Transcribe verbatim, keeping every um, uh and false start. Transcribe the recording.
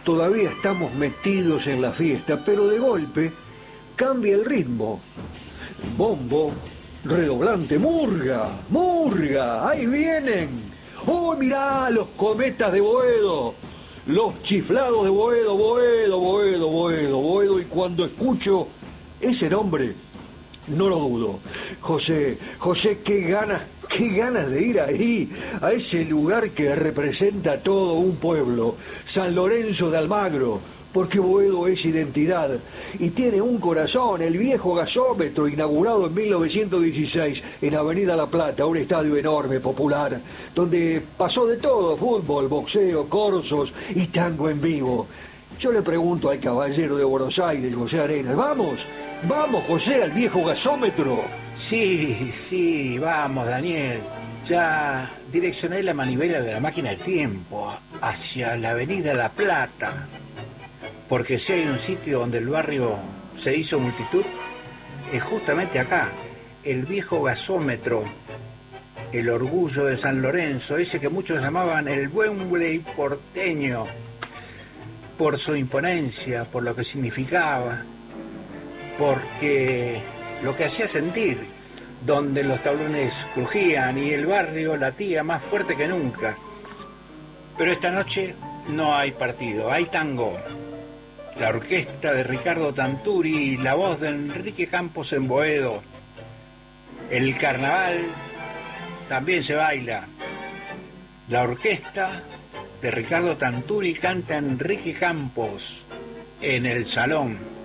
todavía estamos metidos en la fiesta, pero de golpe cambia el ritmo. Bombo, redoblante, murga, murga, ahí vienen. ¡Oh, mirá, los cometas de Boedo! Los chiflados de Boedo, Boedo, Boedo, Boedo, Boedo. Y cuando escucho ese nombre, no lo dudo. José, José, qué ganas, qué ganas de ir ahí, a ese lugar que representa a todo un pueblo. San Lorenzo de Almagro. Porque Boedo es identidad y tiene un corazón, el viejo gasómetro, inaugurado en mil novecientos dieciséis en Avenida La Plata, un estadio enorme, popular, donde pasó de todo, fútbol, boxeo, corsos y tango en vivo. Yo le pregunto al caballero de Buenos Aires, José Arenas, ¿vamos? ¿Vamos, José, al viejo gasómetro? Sí, sí, vamos, Daniel. Ya direccioné la manivela de la máquina del tiempo hacia la Avenida La Plata. Porque si hay un sitio donde el barrio se hizo multitud, es justamente acá, el viejo gasómetro, el orgullo de San Lorenzo, ese que muchos llamaban el Wembley porteño, por su imponencia, por lo que significaba, porque lo que hacía sentir, donde los tablones crujían y el barrio latía más fuerte que nunca. Pero esta noche no hay partido, hay tango. La orquesta de Ricardo Tanturi y la voz de Enrique Campos en Boedo. El carnaval también se baila. La orquesta de Ricardo Tanturi canta Enrique Campos en el salón.